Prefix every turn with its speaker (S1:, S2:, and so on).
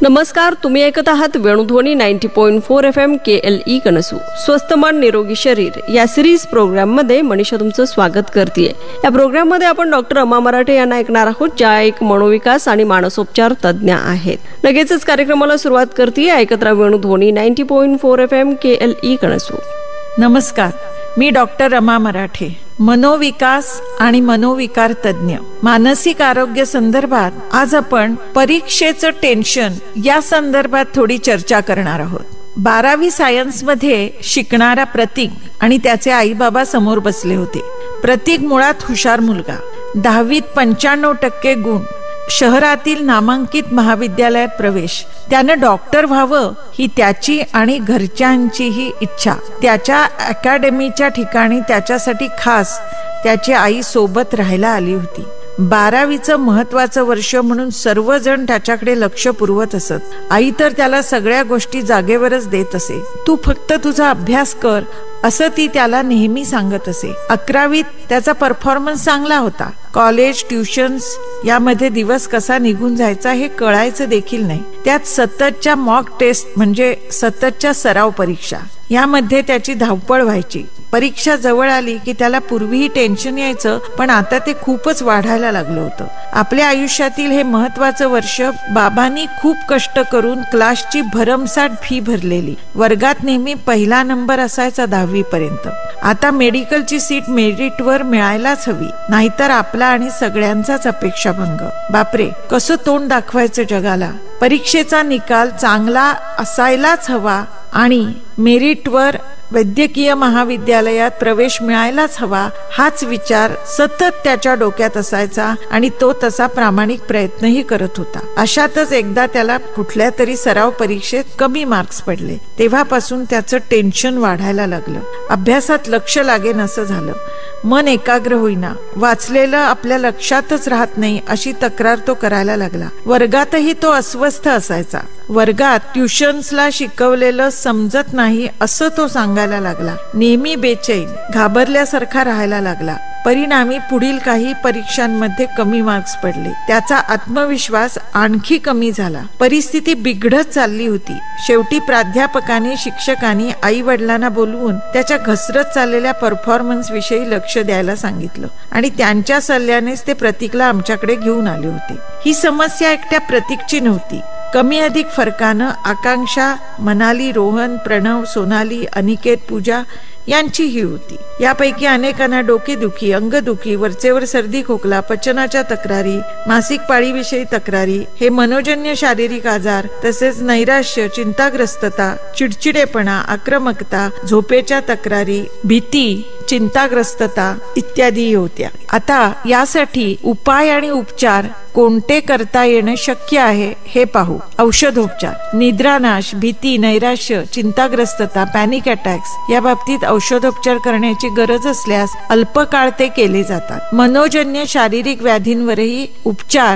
S1: नमस्कार, तुम्ही ऐकत आहात वेणुध्वनी 90.4 FM KLE कनसू. स्वस्थ मन निरोगी शरीर या सिरीज प्रोग्राम मध्ये मनीषा तुमचं स्वागत करते. या प्रोग्राम मध्ये आपण डॉक्टर रमा मराठे यांना ऐकणार आहोत, ज्या एक मनोविकास आणि मानसोपचार तज्ञ आहेत. लगेचच कार्यक्रमाला सुरुवात करते. ऐकत राहा वेणुध्वनी 90.4 FM KLE कनसू.
S2: नमस्कार, मी डॉक्टर रमा मराठे, मनोविकास आणि मनोविकार तज्ञ. मानसिक आरोग्य संदर्भात आज आपण परीक्षेचं टेन्शन या संदर्भात थोडी चर्चा करणार आहोत. 12वी सायन्स मध्ये शिकणारा प्रतीक आणि त्याचे आई बाबा समोर बसले होते. प्रतीक मुळात हुशार मुलगा, 10वीत 95% गुण, शहरातील नामांकित महाविद्यालयात प्रवेश. त्यानं डॉक्टर व्हावं ही त्याची आणि घरच्यांचीही इच्छा. त्याच्या अकॅडमीच्या ठिकाणी त्याच्यासाठी खास त्याची आई सोबत राहायला आली होती. 12वीचं महत्वाचं वर्ष म्हणून सर्वजण त्याच्याकडे लक्ष पुरवत असत. आई तर त्याला सगळ्या गोष्टी जागेवरच देत असे. तू फक्त तुझा अभ्यास कर असं ती त्याला नेहमी सांगत असे. 11वीत त्याचा परफॉर्मन्स चांगला होता. कॉलेज, ट्युशन्स यामध्ये दिवस कसा निघून जायचा हे कळायचं देखील नाही. त्यात सततच्या मॉक टेस्ट म्हणजे सततच्या सराव परीक्षा यामध्ये त्याची धावपळ व्हायची. परीक्षा जवळ आली की त्याला पूर्वीही टेन्शन यायचं, पण आता ते खूपच वाढायला लागलं होतं. आपल्या आयुष्यातील हे महत्वाचं वर्ष बाबांनी खूप कष्ट करून क्लासची भरमसाठ फी भरलेली. वर्गात नेहमी पहिला नंबर असायचा 10वी पर्यंत. आता मेडिकलची सीट मेरिटवर मिळायलाच हवी, नाहीतर आपला आणि सगळ्यांचाच अपेक्षाभंग. बापरे, कसं तोंड दाखवायचं जगाला. परीक्षेचा निकाल चांगला असायलाच हवा आणि मेरिटवर वैद्यकीय महाविद्यालयात प्रवेश मिळायलाच हवा हाच विचार सतत त्याच्या डोक्यात असायचा आणि तो तसा प्रामाणिक प्रयत्नही करत होता. अशातच एकदा त्याला कुठल्या तरी सराव परीक्षेत कमी मार्क्स पडले. तेव्हापासून त्याचं टेन्शन वाढायला लागलं. अभ्यासात लक्ष लागेन असं झालं. मन एकाग्र होईना, वाचलेलं आपल्या लक्षातच राहत नाही अशी तक्रार तो करायला लागला. वर्गातही तो अस्वस्थ असायचा. वर्गात ट्युशन्सला शिकवलेलं समजत नाही असं तो सांगायला लागला. नेहमी बेचैन, घाबरल्यासारखा राहायला लागला. परिणामी पुढील काही परीक्षांमध्ये कमी मार्क्स पडले. त्याचा आत्मविश्वास आणखी कमी झाला. परिस्थिती बिघडत चालली होती. शेवटी प्राध्यापकांनी, शिक्षकांनी आई वडिलांना बोलवून त्याच्या घसरत चाललेल्या परफॉर्मन्स विषयी लक्ष द्यायला सांगितलं आणि त्यांच्या सल्ल्यानेच ते प्रतीकला आमच्याकडे घेऊन आले होते. ही समस्या एकट्या प्रतीकची नव्हती. कमी अधिक फरकानं आकांक्षा, मनाली, रोहन, प्रणव, सोनाली, अनिकेत, पूजा यांचीही होती. यापैकी अनेकांना डोकेदुखी, अंगदुखी, वरचेवर सर्दी खोकला, पचनाच्या तक्रारी, मासिक पाळीविषयी तक्रारी, हे मनोजन्य शारीरिक आजार, तसेच नैराश्य, चिंताग्रस्तता, चिडचिडेपणा, आक्रमकता, झोपेच्या तक्रारी, भीती, चिंताग्रस्तता इत्यादी होत्या. आता यासाठी उपाय आणि उपचार कोणते करता येणं शक्य आहे हे पाहू. औषधोपचार. निद्रानाश, भीती, नैराश्य, चिंताग्रस्तता, पॅनिक अटॅक्स या बाबतीत औषधोपचार करण्याची गरज असल्यास अल्पकाळ ते केले जातात. मनोजन्य शारीरिक व्याधींवरही उपचार